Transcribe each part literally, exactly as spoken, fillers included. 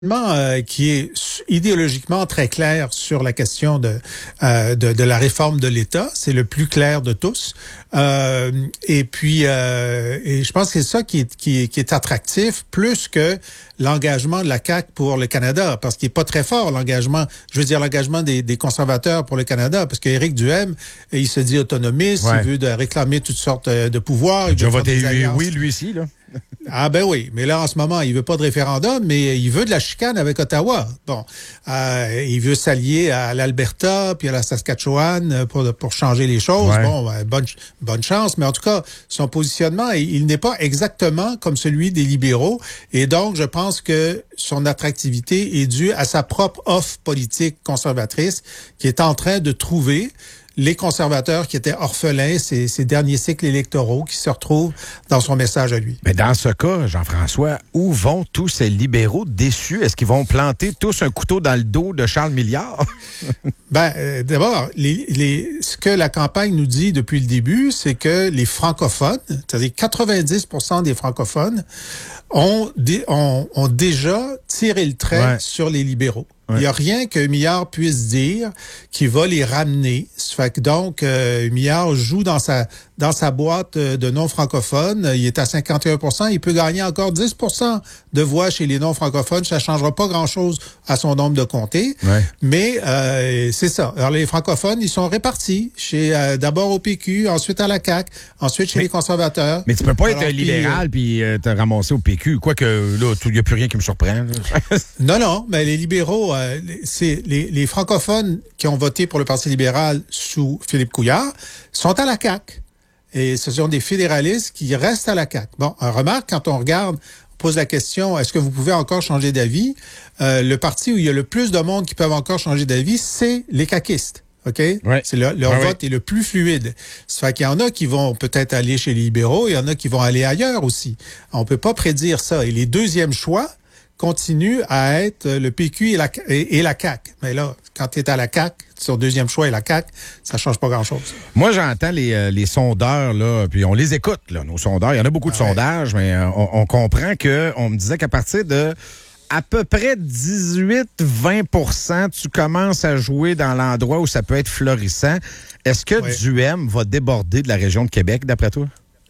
Euh, qui est idéologiquement très clair sur la question de, euh, de de la réforme de l'État. C'est le plus clair de tous. Euh, et puis, euh, et je pense que c'est ça qui est, qui est, qui est attractif, plus que l'engagement de la C A Q pour le Canada, parce qu'il est pas très fort, l'engagement, je veux dire l'engagement des, des conservateurs pour le Canada, parce qu'Éric Duhaime, il se dit autonomiste, ouais. il veut de réclamer toutes sortes de pouvoirs. Il a voté oui, lui aussi, là. Ah ben oui, mais là en ce moment, il veut pas de référendum, mais il veut de la chicane avec Ottawa. Bon, euh, il veut s'allier à l'Alberta puis à la Saskatchewan pour pour changer les choses. Ouais. Bon, ben, bonne bonne chance, mais en tout cas, son positionnement, il, il n'est pas exactement comme celui des libéraux, et donc je pense que son attractivité est due à sa propre offre politique conservatrice qui est en train de trouver les conservateurs qui étaient orphelins ces, ces derniers cycles électoraux qui se retrouvent dans son message à lui. Mais dans ce cas, Jean-François, où vont tous ces libéraux déçus? Est-ce qu'ils vont planter tous un couteau dans le dos de Charles Milliard? ben, euh, d'abord, les, les, ce que la campagne nous dit depuis le début, c'est que les francophones, c'est-à-dire quatre-vingt-dix pour cent des francophones, ont, dé, ont, ont déjà tiré le trait ouais. sur les libéraux. Il n'y a rien que Milliard puisse dire qui va les ramener. Ça fait que donc, euh, Milliard joue dans sa dans sa boîte de non-francophones. Il est à cinquante et un pour cent. Il peut gagner encore dix pour cent de voix chez les non-francophones. Ça ne changera pas grand-chose à son nombre de comtés. Ouais. Mais euh, c'est ça. Alors, les francophones, ils sont répartis chez euh, d'abord au P Q, ensuite à la C A Q, ensuite chez mais, les conservateurs. Mais tu peux pas Alors, être un libéral puis euh, te ramasser au P Q. Quoique, là, il n'y a plus rien qui me surprend. non, non. Mais les libéraux... Euh, c'est les, les francophones qui ont voté pour le Parti libéral sous Philippe Couillard sont à la C A Q. Et ce sont des fédéralistes qui restent à la C A Q. Bon, remarque, quand on regarde, on pose la question, est-ce que vous pouvez encore changer d'avis? Euh, le parti où il y a le plus de monde qui peuvent encore changer d'avis, c'est les caquistes. OK? Ouais. C'est le, leur ouais, vote ouais. est le plus fluide. Ça fait qu'il y en a qui vont peut-être aller chez les libéraux, il y en a qui vont aller ailleurs aussi. On peut pas prédire ça. Et les deuxièmes choix continue à être le P Q et la, et, et la C A Q. Mais là, quand tu es à la C A Q, son deuxième choix est la C A Q, ça change pas grand-chose. Moi, j'entends les, euh, les sondeurs, là, puis on les écoute, là, nos sondeurs. Il y en a beaucoup de ah ouais. sondages, mais euh, on, on comprend que on me disait qu'à partir de à peu près dix-huit à vingt pour cent, tu commences à jouer dans l'endroit où ça peut être florissant. Est-ce que ouais. Duhaime va déborder de la région de Québec, d'après toi?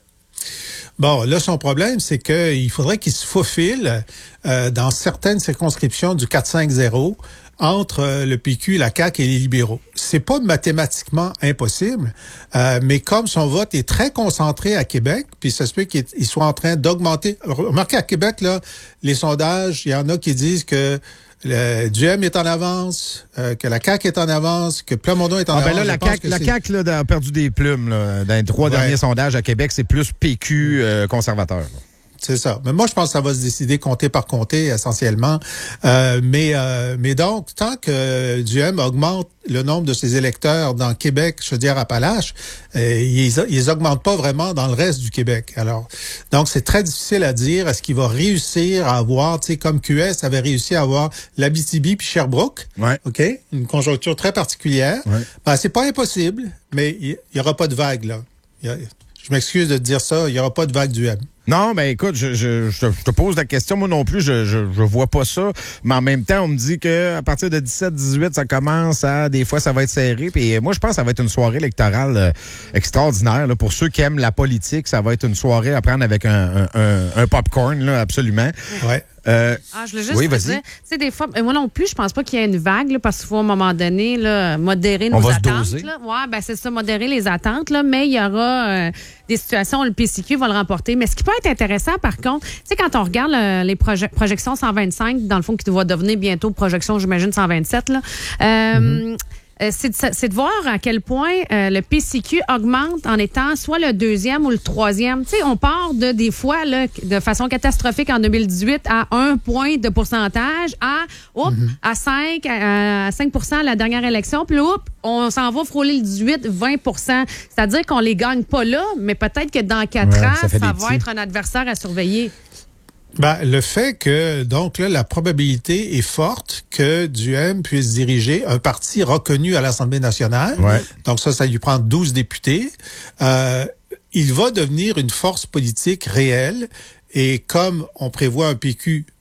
Bon, là, son problème, c'est qu'il faudrait qu'il se faufile euh, dans certaines circonscriptions du quatre cinq zéro entre euh, le P Q, la C A Q et les libéraux. C'est pas mathématiquement impossible, euh, mais comme son vote est très concentré à Québec, puis ça se peut qu'il soit en train d'augmenter. Remarquez, à Québec, là, les sondages, il y en a qui disent que le Duhaime est en avance, euh, que la C A Q est en avance, que Plamondon est en ah, avance. Ben là, la C A Q, la C A Q là, a perdu des plumes. Là. Dans les trois ouais. derniers sondages à Québec, c'est plus P Q euh, conservateur. Là. C'est ça. Mais moi, je pense que ça va se décider comté par comté, essentiellement. Euh, mais euh, mais donc, tant que Duhaime augmente le nombre de ses électeurs dans Québec, Chaudière-Appalaches, euh, ils, ils augmentent pas vraiment dans le reste du Québec. Alors, donc, c'est très difficile à dire. Est-ce qu'il va réussir à avoir, tu sais, comme Q S avait réussi à avoir l'Abitibi puis Sherbrooke, ouais. OK? Une conjoncture très particulière. Ouais. Ben, c'est pas impossible, mais il y, y aura pas de vague, là. Y a, je m'excuse de te dire ça, il y aura pas de vague Duhaime. Non, ben écoute, je, je, je, te, je te pose la question. Moi non plus, je, je je vois pas ça. Mais en même temps, on me dit que à partir de dix-sept dix-huit, ça commence à... Des fois, ça va être serré. Puis moi, je pense que ça va être une soirée électorale euh, extraordinaire. Là. Pour ceux qui aiment la politique, ça va être une soirée à prendre avec un, un, un, un popcorn, là, absolument. Ouais. Euh, ah, je voulais juste oui, te dire, tu sais, des fois, moi non plus, je pense pas qu'il y ait une vague, là, parce qu'il faut à un moment donné, là, modérer nos On va attentes. Se doser. Là. Ouais, ben c'est ça, modérer les attentes, là, mais il y aura euh, des situations où le P C Q va le remporter. Mais ce qui peut être intéressant, par contre, tu sais, quand on regarde euh, les proje- projections cent vingt-cinq, dans le fond, qui va devenir bientôt projection, j'imagine, cent vingt-sept, là, euh, mm-hmm. C'est de, c'est de voir à quel point euh, le P C Q augmente en étant soit le deuxième ou le troisième. Tu sais, on part de des fois là, de façon catastrophique en deux mille dix-huit à un point de pourcentage à oups, mm-hmm. à cinq à cinq pour cent à la dernière élection. Puis oups, on s'en va frôler le dix-huit vingt pour cent. C'est-à-dire qu'on les gagne pas là, mais peut-être que dans quatre ouais, ans, ça, ça va petits. être un adversaire à surveiller. Ben, le fait que, donc là, la probabilité est forte que Duhaime puisse diriger un parti reconnu à l'Assemblée nationale. Ouais. Donc ça, ça lui prend douze députés. Euh, il va devenir une force politique réelle. Et comme on prévoit un P Q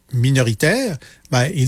minoritaire, ben, ils